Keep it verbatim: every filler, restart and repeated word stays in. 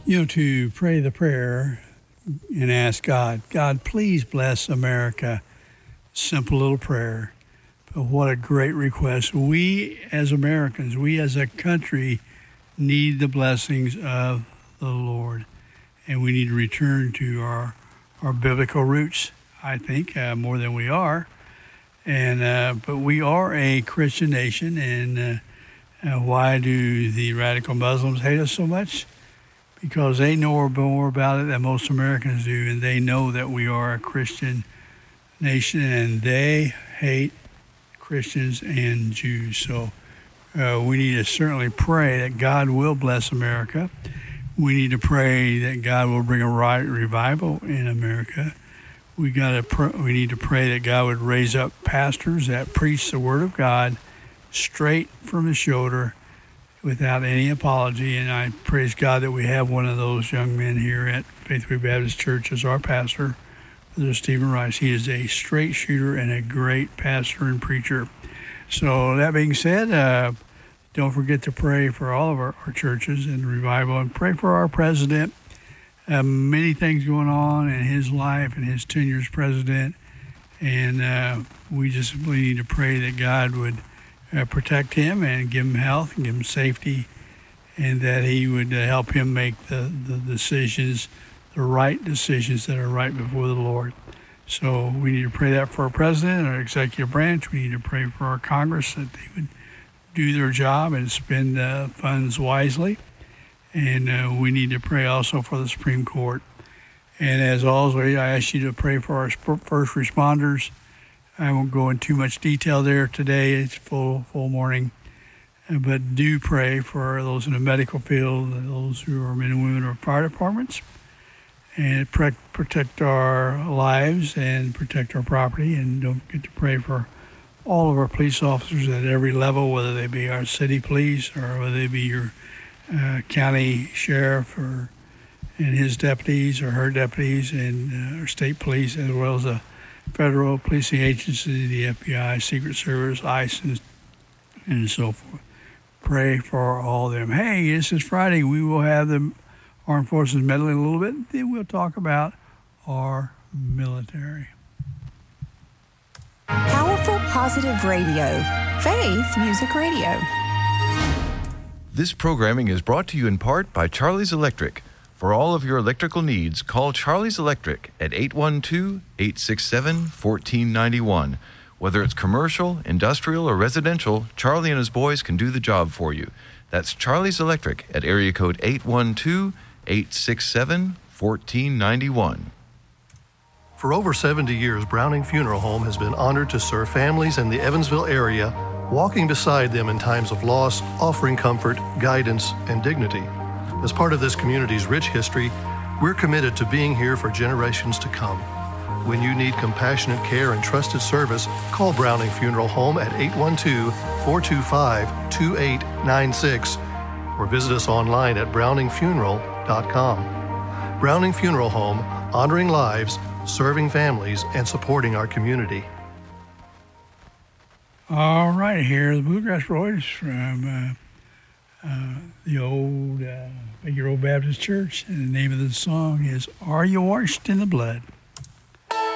You know, to pray the prayer and ask God, God, please bless America. Simple little prayer. But what a great request. We as Americans, we as a country need the blessings of the Lord. And we need to return to our, our biblical roots, I think, uh, more than we are. And uh, but we are a Christian nation, and uh, uh, why do the radical Muslims hate us so much? Because they know more about it than most Americans do, and they know that we are a Christian nation, and they hate Christians and Jews. So uh, we need to certainly pray that God will bless America. We need to pray that God will bring a right revival in America. We got to. Pr- we need to pray that God would raise up pastors that preach the Word of God straight from the shoulder, without any apology. And I praise God that we have one of those young men here at Faithway Baptist Church as our pastor, Brother Stephen Rice. He is a straight shooter and a great pastor and preacher. So that being said, uh, don't forget to pray for all of our, our churches and revival, and pray for our president. Uh, many things going on in his life and his tenure as president, and uh, we just really need to pray that God would uh, protect him and give him health and give him safety, and that he would uh, help him make the, the decisions, the right decisions that are right before the Lord. So we need to pray that for our president, our executive branch. We need to pray for our Congress, that they would do their job and spend uh, funds wisely. And uh, we need to pray also for the Supreme Court. And as always, I ask you to pray for our first responders. I won't go into too much detail there today. It's full full morning. Uh, but do pray for those in the medical field, those who are men and women of fire departments, and pre- protect our lives and protect our property. And don't forget to pray for all of our police officers at every level, whether they be our city police or whether they be your Uh, county sheriff or and his deputies or her deputies, and uh, our state police, as well as the federal policing agency, the F B I, Secret Service, ICE, and, and so forth. Pray for all of them. Hey, this is Friday. We will have the Armed Forces meddling a little bit. Then we'll talk about our military. Powerful Positive Radio. Faith Music Radio. This programming is brought to you in part by Charlie's Electric. For all of your electrical needs, call Charlie's Electric at eight one two, eight six seven, one four nine one. Whether it's commercial, industrial, or residential, Charlie and his boys can do the job for you. That's Charlie's Electric at area code eight one two, eight six seven, one four nine one. For over seventy years, Browning Funeral Home has been honored to serve families in the Evansville area, walking beside them in times of loss, offering comfort, guidance, and dignity. As part of this community's rich history, we're committed to being here for generations to come. When you need compassionate care and trusted service, call Browning Funeral Home at eight one two, four two five, two eight nine six or visit us online at browning funeral dot com. Browning Funeral Home, honoring lives, serving families, and supporting our community. All right, here are the Bluegrass Boys from uh, uh, the old uh, Faithway Baptist Church, and the name of the song is "Are You Washed in the Blood?"